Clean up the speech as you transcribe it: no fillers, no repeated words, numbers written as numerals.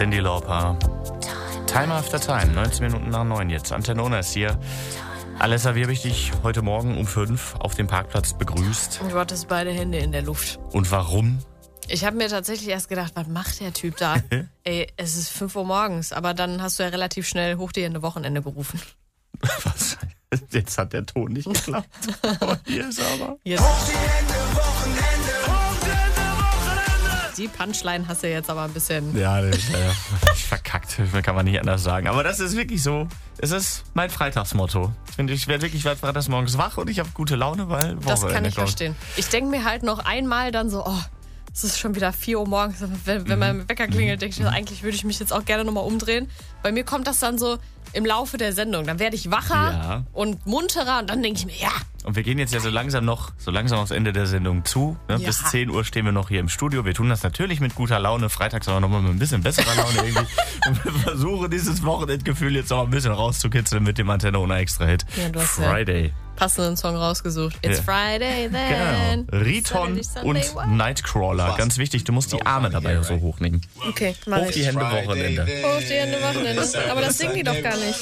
Cyndi Lauper. Time after Time, 19 Minuten nach 9 jetzt. Antenne Unna ist hier. Alessa, wie habe ich dich heute Morgen um 5 auf dem Parkplatz begrüßt? Du hattest beide Hände in der Luft. Und warum? Ich habe mir tatsächlich erst gedacht, was macht der Typ da? Ey, es ist 5 Uhr morgens, aber dann hast du ja relativ schnell hoch die Hände Wochenende gerufen. Was? Jetzt hat der Ton nicht geklappt. Oh, hier ist aber. Jetzt. Hoch die Hände, Wochenende. Die Punchline hast du jetzt aber ein bisschen... Ja, das ist verkackt, kann man nicht anders sagen. Aber das ist wirklich so, es ist mein Freitagsmotto. Ich werde wirklich freitags morgens wach und ich habe gute Laune, weil Wochenende Das kann ich kommt. verstehen. Ich denke mir halt noch einmal dann so, es ist schon wieder 4 Uhr morgens. Wenn mein Wecker klingelt, denke ich, eigentlich würde ich mich jetzt auch gerne nochmal umdrehen. Bei mir kommt das dann so im Laufe der Sendung. Dann werde ich wacher und munterer und dann denke ich mir, ja. Und wir gehen jetzt ja so langsam aufs Ende der Sendung zu. Ne? Ja. Bis 10 Uhr stehen wir noch hier im Studio. Wir tun das natürlich mit guter Laune. Freitags aber nochmal mit ein bisschen besserer Laune irgendwie. Und wir versuchen dieses Wochenendgefühl jetzt auch ein bisschen rauszukitzeln mit dem Antenne Unna Extra-Hit. Ja, du hast Friday. Passenden Song rausgesucht. It's Friday then. Genau. Riton und Nightcrawler. Ganz wichtig, du musst die Arme dabei so hochnehmen. Okay, mach Hoch die ich. Hände Wochenende. Hoch die Hände Wochenende. Aber das singen die doch gar nicht.